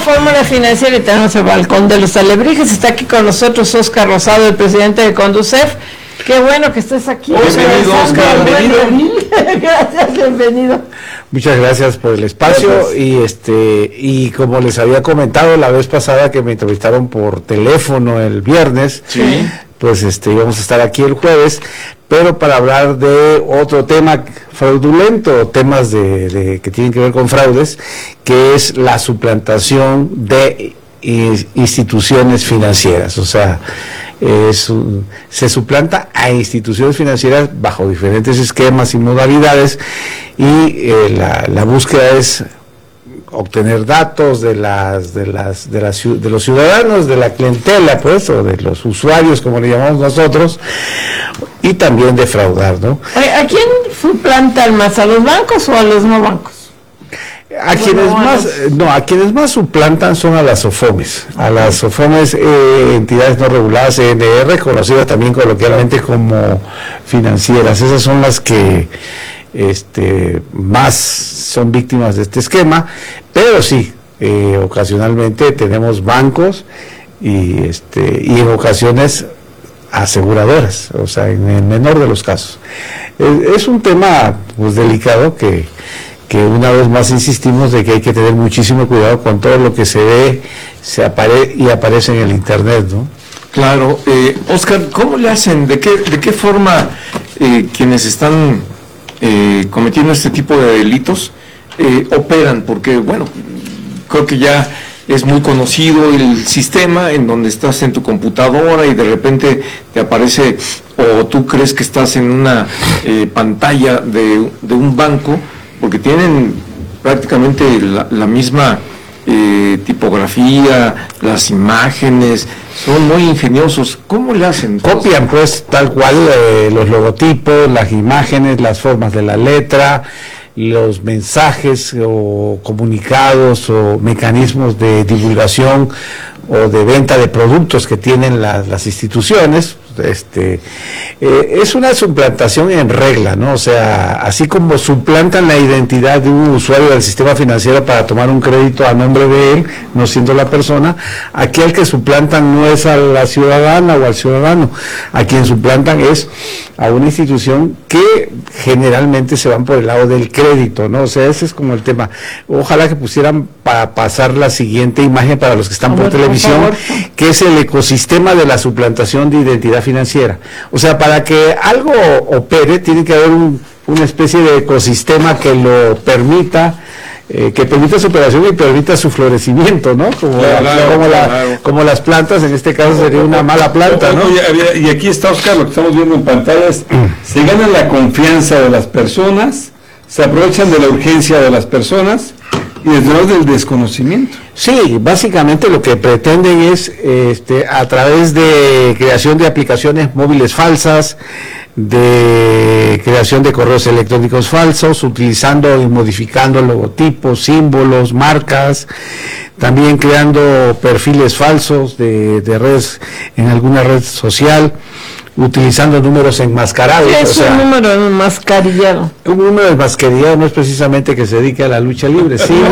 Fórmula Financiera y tenemos el balcón de los alebrijes. Está aquí con nosotros Óscar Rosado, el presidente de Conducef. Qué bueno que estés aquí. Bienvenido, Óscar. Bienvenido. Gracias, bienvenido. Muchas gracias por el espacio. Y como les había comentado la vez pasada que me entrevistaron por teléfono el viernes, sí, pues íbamos a estar aquí el jueves, pero para hablar de otro tema fraudulento, temas que tienen que ver con fraudes, que es la suplantación de instituciones financieras. O sea, se suplanta a instituciones financieras bajo diferentes esquemas y modalidades, y la búsqueda es obtener datos de los ciudadanos, de la clientela, pues, o de los usuarios, como le llamamos nosotros, y también defraudar, ¿no? ¿A quién suplantan más? ¿A los bancos o a los no bancos? A quienes más suplantan son a las SOFOMES, entidades no reguladas, ENR, conocidas también coloquialmente como financieras. Esas son las que más son víctimas de este esquema, pero sí, ocasionalmente tenemos bancos y en ocasiones aseguradoras, o sea, en el menor de los casos. Es un tema pues delicado que una vez más insistimos de que hay que tener muchísimo cuidado con todo lo que se ve, aparece en el internet, ¿no? Claro. Óscar, ¿cómo le hacen? ¿De qué forma quienes están cometiendo este tipo de delitos operan? Porque, bueno, creo que ya es muy conocido el sistema en donde estás en tu computadora y de repente te aparece, o tú crees que estás en una pantalla de un banco, porque tienen prácticamente la misma tipografía, las imágenes, son muy ingeniosos. ¿Cómo le hacen? Copian pues tal cual los logotipos, las imágenes, las formas de la letra, los mensajes o comunicados o mecanismos de divulgación o de venta de productos que tienen las instituciones. Es una suplantación en regla, ¿no? O sea, así como suplantan la identidad de un usuario del sistema financiero para tomar un crédito a nombre de él, no siendo la persona, aquí al que suplantan no es a la ciudadana o al ciudadano, a quien suplantan es a una institución que generalmente se van por el lado del crédito, ¿no? O sea, ese es como el tema. Ojalá que pusieran para pasar la siguiente imagen para los que están por televisión, que es el ecosistema de la suplantación de identidad financiera. O sea, para que algo opere, tiene que haber una especie de ecosistema que lo permita, que permita su operación y permita su florecimiento, ¿no? Como las plantas, en este caso sería una mala planta, ¿no? Y aquí está, Óscar, lo que estamos viendo en pantallas: se gana la confianza de las personas, se aprovechan de la urgencia de las personas y desde luego del desconocimiento. Sí, básicamente lo que pretenden es, a través de creación de aplicaciones móviles falsas, de creación de correos electrónicos falsos, utilizando y modificando logotipos, símbolos, marcas, también creando perfiles falsos de redes, en alguna red social, utilizando números enmascarados. ¿Qué es un número enmascarillado? Un número enmascarillado no es precisamente que se dedique a la lucha libre, sino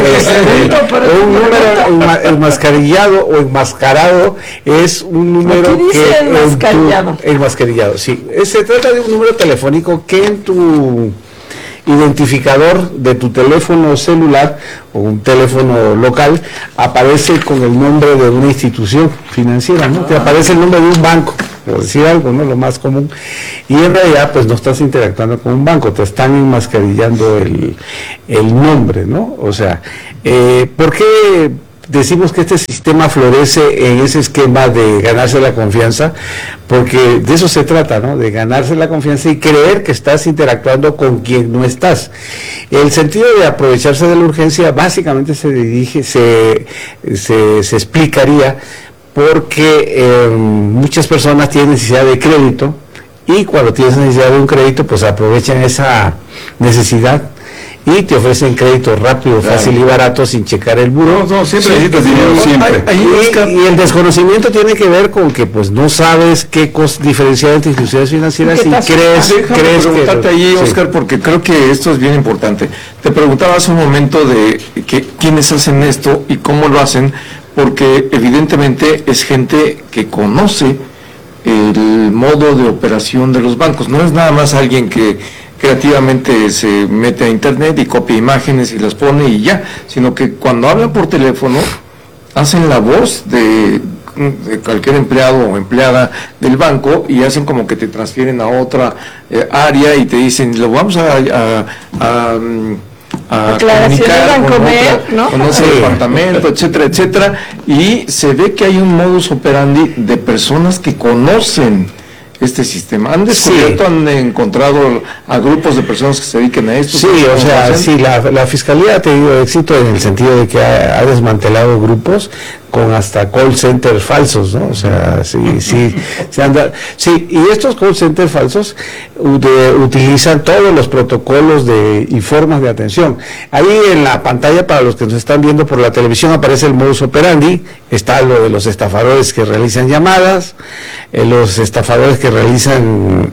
un número enmascarillado o enmascarado es un número que enmascarillado, sí. Se trata de un número telefónico que en tu identificador de tu teléfono celular o un teléfono local aparece con el nombre de una institución financiera, ¿no? Te aparece el nombre de un banco, por decir algo, ¿no? Lo más común. Y en realidad, pues no estás interactuando con un banco, te están enmascarillando el nombre, ¿no? O sea, ¿por qué decimos que este sistema florece en ese esquema de ganarse la confianza? Porque de eso se trata, ¿no? De ganarse la confianza y creer que estás interactuando con quien no estás. El sentido de aprovecharse de la urgencia básicamente se explicaría porque muchas personas tienen necesidad de crédito, y cuando tienes necesidad de un crédito, pues aprovechan esa necesidad y te ofrecen crédito rápido, fácil y barato sin checar el buró. No, siempre necesitas dinero, siempre. Y el desconocimiento tiene que ver con que pues no sabes qué diferenciar entre instituciones financieras y crees preguntarte ahí, Oscar, porque creo que esto es bien importante. Te preguntaba hace un momento de quiénes hacen esto y cómo lo hacen, porque evidentemente es gente que conoce el modo de operación de los bancos. No es nada más alguien que creativamente se mete a internet y copia imágenes y las pone y ya, sino que cuando hablan por teléfono hacen la voz de cualquier empleado o empleada del banco y hacen como que te transfieren a otra área y te dicen, lo vamos a comunicar con otro departamento, etcétera, etcétera, y se ve que hay un modus operandi de personas que conocen este sistema. ¿Han descubierto, han encontrado a grupos de personas que se dediquen a esto? Sí, o sea, sí, la Fiscalía ha tenido éxito en el sentido de que ha desmantelado grupos con hasta call centers falsos, ¿no? O sea, sí, y estos call centers falsos utilizan todos los protocolos y formas de atención. Ahí en la pantalla, para los que nos están viendo por la televisión, aparece el modus operandi, está lo de los estafadores que realizan llamadas, los estafadores que realizan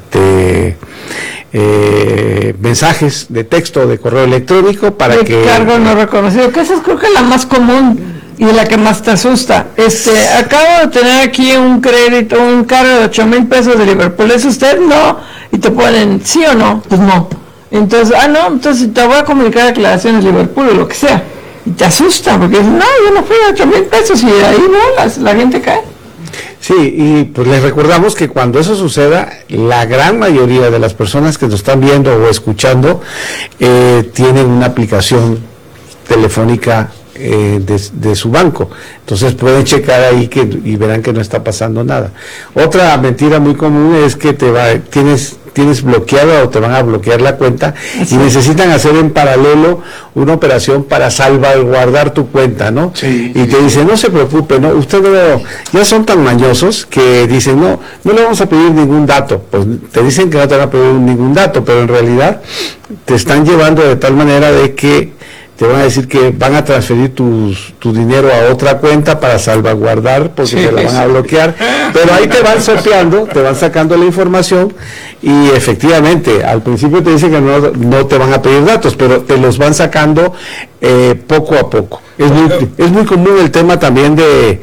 mensajes de texto, de correo electrónico para que... cargo no reconocido, que esa es creo que la más común y la que más te asusta. Acabo de tener aquí un crédito, un cargo de 8,000 pesos de Liverpool, ¿es usted? No. Y te ponen, ¿sí o no? Pues no. Entonces, entonces te voy a comunicar declaraciones de Liverpool o lo que sea. Y te asusta, porque dicen, no, yo no fui de 8,000 pesos, y de ahí no, la gente cae. Sí, y pues les recordamos que cuando eso suceda, la gran mayoría de las personas que nos están viendo o escuchando tienen una aplicación telefónica de su banco, entonces pueden checar ahí y verán que no está pasando nada. Otra mentira muy común es que tienes bloqueada o te van a bloquear la cuenta y necesitan hacer en paralelo una operación para salvaguardar tu cuenta, ¿no? Sí, y te dicen, no se preocupe, ¿no? Ya son tan mañosos que dicen, no le vamos a pedir ningún dato. Pues te dicen que no te van a pedir ningún dato, pero en realidad te están llevando de tal manera de que te van a decir que van a transferir tu dinero a otra cuenta para salvaguardar, porque te la van a bloquear, pero ahí te van sopeando, te van sacando la información y efectivamente al principio te dicen que no te van a pedir datos, pero te los van sacando poco a poco. Es muy común el tema también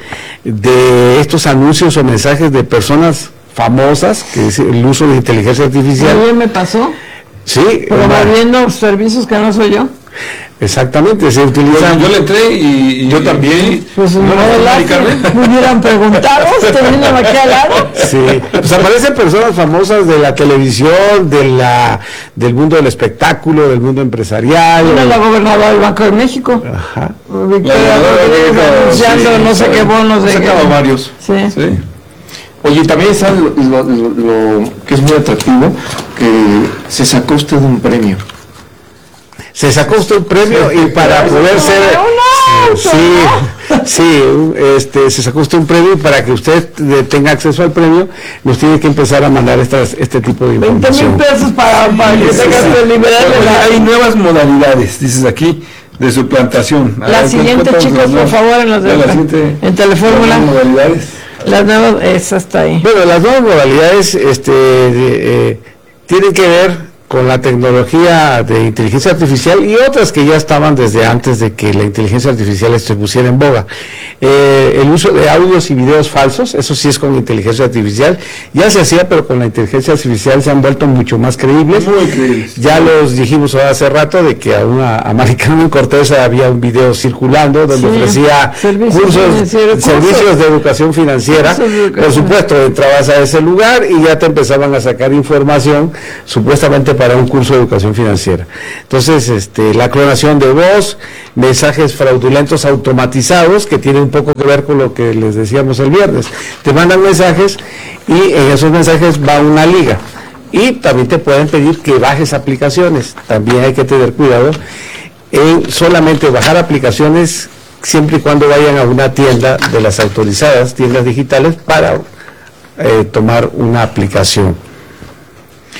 de estos anuncios o mensajes de personas famosas, que es el uso de inteligencia artificial. ¿También me pasó? Sí. Promoviendo servicios que no soy yo. Exactamente, se utilizan. Yo le entré y yo también. Pues no me hubieran preguntado, teniendo aquí al lado. Sí, pues aparecen personas famosas de la televisión, del mundo del espectáculo, del mundo empresarial. La gobernadora del Banco de México. Ajá. Victoria Rodríguez anunciando no sé qué bonos de. Sacaba varios. Sí. Oye, también está lo que es muy atractivo, que se sacó usted un premio. Se sacó usted un premio y para poder ser... se sacó usted un premio y para que usted tenga acceso al premio nos tiene que empezar a mandar este tipo de información. 20,000 pesos para que tengas que liberarle. Hay nuevas modalidades, dices aquí, de suplantación. La siguiente, chicos, por favor, en Telefórmula. Las modalidades. Las nuevas, esa está ahí. Bueno, las nuevas modalidades tienen que ver con la tecnología de inteligencia artificial y otras que ya estaban desde antes de que la inteligencia artificial se pusiera en boga. El uso de audios y videos falsos, eso sí es con inteligencia artificial, ya se hacía, pero con la inteligencia artificial se han vuelto mucho más creíbles. Muy creíbles. Ya los dijimos hace rato de que a Maricarmen Cortés había un video circulando donde ofrecía servicios de educación financiera. Por supuesto, entrabas a ese lugar y ya te empezaban a sacar información supuestamente para un curso de educación financiera. Entonces, la clonación de voz, mensajes fraudulentos automatizados, que tienen un poco que ver con lo que les decíamos el viernes. Te mandan mensajes y en esos mensajes va una liga. Y también te pueden pedir que bajes aplicaciones. También hay que tener cuidado en solamente bajar aplicaciones siempre y cuando vayan a una tienda de las autorizadas, tiendas digitales, para tomar una aplicación.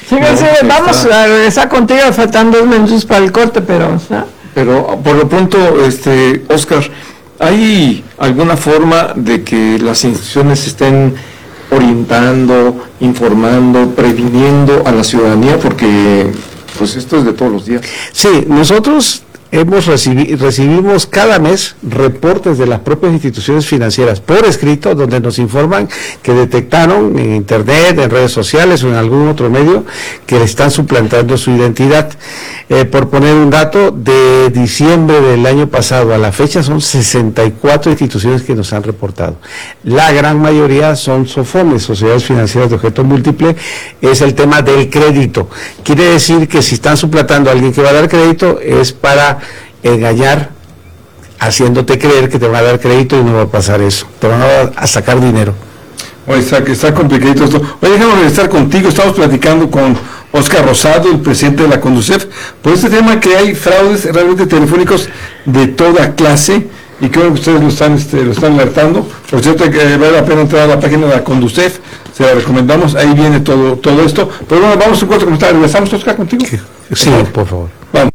Fíjense, No, vamos a regresar contigo, faltan 2 minutos para el corte, pero... ¿no? Pero por lo pronto, Oscar, ¿hay alguna forma de que las instituciones estén orientando, informando, previniendo a la ciudadanía? Porque pues esto es de todos los días. Sí, nosotros recibimos cada mes reportes de las propias instituciones financieras por escrito, donde nos informan que detectaron en internet, en redes sociales o en algún otro medio que le están suplantando su identidad. Por poner un dato, de diciembre del año pasado a la fecha son 64 instituciones que nos han reportado. La gran mayoría son SOFOMES, sociedades financieras de objeto múltiple. Es el tema del crédito. Quiere decir que si están suplantando a alguien que va a dar crédito, es para engañar, haciéndote creer que te van a dar crédito, y no va a pasar eso, te van a sacar dinero. Oye, está complicadito esto. Oye, déjame estar contigo. Estamos platicando con Oscar Rosado, el presidente de la Conducef, por este tema que hay fraudes realmente telefónicos de toda clase, y creo que ustedes lo están alertando. Por cierto, vale la pena entrar a la página de la Conducef, se la recomendamos, ahí viene todo esto. Pero bueno, vamos a un corto comentario. ¿Regresamos, Oscar, contigo? Sí, por favor. Vamos.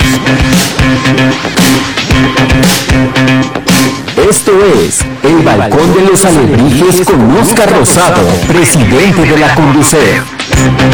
Esto es El Balcón de los Alebrijes con Oscar Rosado, presidente de la Conducef.